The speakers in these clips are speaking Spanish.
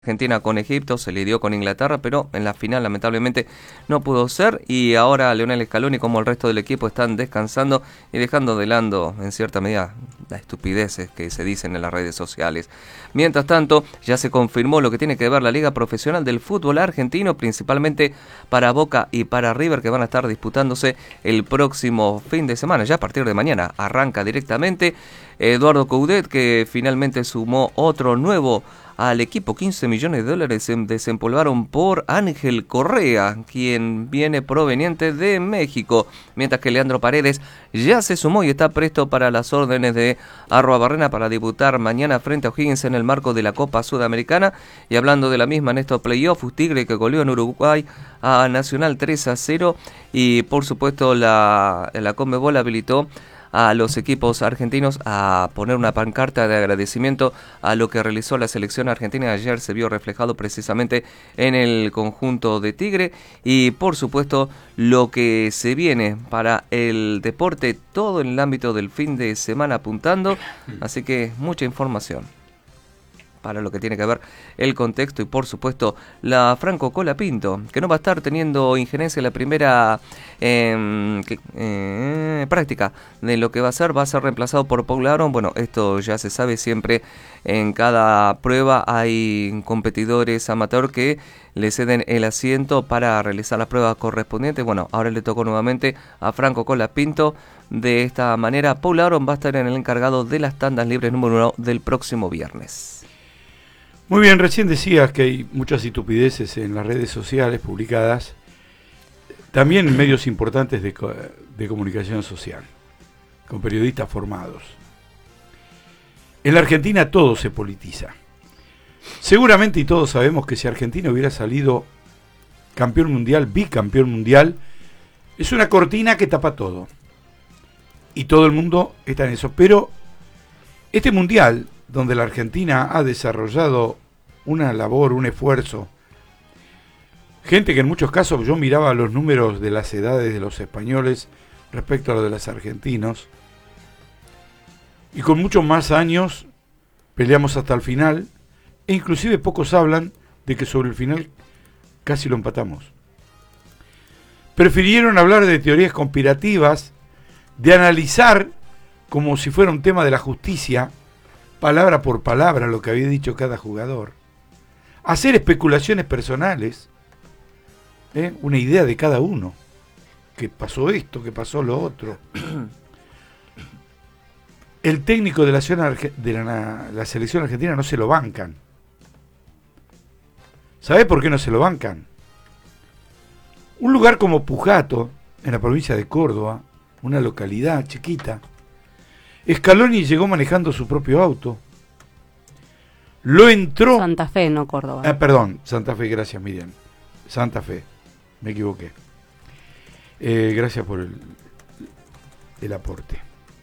Argentina con Egipto, se lidió con Inglaterra, pero en la final lamentablemente no pudo ser y ahora Lionel Scaloni como el resto del equipo están descansando y dejando de lado en cierta medida las estupideces que se dicen en las redes sociales. Mientras tanto, ya se confirmó lo que tiene que ver la Liga Profesional del Fútbol Argentino, principalmente para Boca y para River, que van a estar disputándose el próximo fin de semana, ya a partir de mañana arranca directamente. Eduardo Coudet, que finalmente sumó otro nuevo al equipo, $15 millones se desempolvaron por Ángel Correa, quien viene proveniente de México, mientras que Leandro Paredes ya se sumó y está presto para las órdenes de Arruabarrena para debutar mañana frente a O'Higgins en el marco de la Copa Sudamericana. Y hablando de la misma en estos playoffs, Tigre que goleó en Uruguay a Nacional 3-0 y por supuesto la Conmebol habilitó a los equipos argentinos a poner una pancarta de agradecimiento a lo que realizó la selección argentina. Ayer se vio reflejado precisamente en el conjunto de Tigre y por supuesto lo que se viene para el deporte, todo en el ámbito del fin de semana apuntando, así que mucha información para lo que tiene que ver el contexto y por supuesto la Franco Colapinto, que no va a estar teniendo injerencia en la primera práctica de lo que va a ser reemplazado por Paul Aron. Bueno, esto ya se sabe, siempre en cada prueba hay competidores amateur que le ceden el asiento para realizar las pruebas correspondientes. Bueno, ahora le tocó nuevamente a Franco Colapinto. De esta manera, Paul Aron va a estar en el encargado de las tandas libres número 1 del próximo viernes. Muy bien, recién decías que hay muchas estupideces en las redes sociales publicadas, también en medios importantes de comunicación social, con periodistas formados. En la Argentina todo se politiza. Seguramente y todos sabemos que si Argentina hubiera salido campeón mundial, bicampeón mundial, es una cortina que tapa todo. Y todo el mundo está en eso. Pero este mundial, donde la Argentina ha desarrollado una labor, un esfuerzo, gente que en muchos casos yo miraba los números de las edades de los españoles respecto a los de los argentinos, y con muchos más años peleamos hasta el final, e inclusive pocos hablan de que sobre el final casi lo empatamos. Prefirieron hablar de teorías conspirativas, de analizar como si fuera un tema de la justicia, palabra por palabra lo que había dicho cada jugador, hacer especulaciones personales, una idea de cada uno, que pasó esto, que pasó lo otro. El técnico de la selección argentina no se lo bancan. ¿Sabe por qué no se lo bancan? Un lugar como Pujato, en la provincia de Córdoba, una localidad chiquita, Scaloni llegó manejando su propio auto. Lo entró... Santa Fe, no Córdoba. Perdón, Santa Fe, gracias Miriam. Santa Fe, me equivoqué. Gracias por el aporte.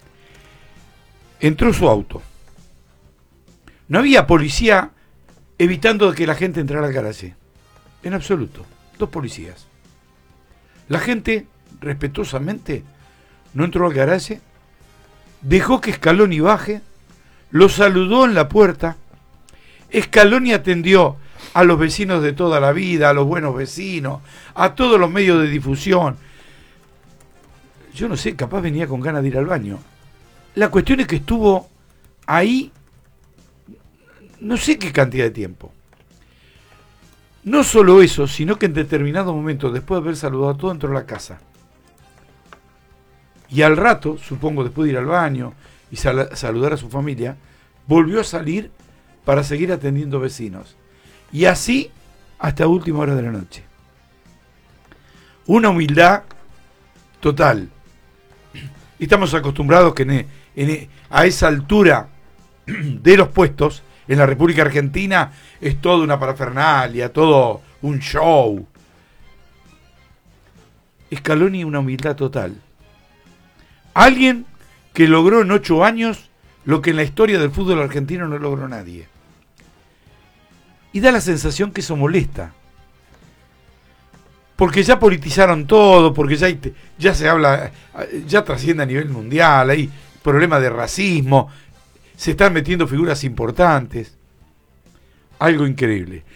Entró su auto. No había policía evitando que la gente entrara al garaje. En absoluto. 2 policías. La gente, respetuosamente, no entró al garaje, dejó que Scaloni baje, lo saludó en la puerta. Scaloni atendió a los vecinos de toda la vida, a los buenos vecinos, a todos los medios de difusión. Yo no sé, capaz venía con ganas de ir al baño. La cuestión es que estuvo ahí no sé qué cantidad de tiempo. No solo eso, sino que en determinados momentos, después de haber saludado a todo, entró a la casa. Y al rato, supongo después de ir al baño y saludar a su familia, volvió a salir para seguir atendiendo vecinos. Y así hasta última hora de la noche. Una humildad total. Y estamos acostumbrados que a esa altura de los puestos, en la República Argentina, es toda una parafernalia, todo un show. Scaloni, una humildad total. Alguien que logró en 8 años lo que en la historia del fútbol argentino no logró nadie. Y da la sensación que eso molesta. Porque ya politizaron todo, porque ya se habla, ya trasciende a nivel mundial, hay problemas de racismo, se están metiendo figuras importantes. algo increíble.